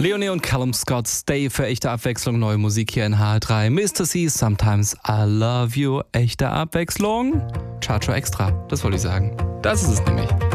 Leonie und Callum Scott, Stay für echte Abwechslung, neue Musik hier in HR3. Mr. C, Sometimes I Love You, echte Abwechslung. Charger extra, das wollte ich sagen. Das ist es nämlich.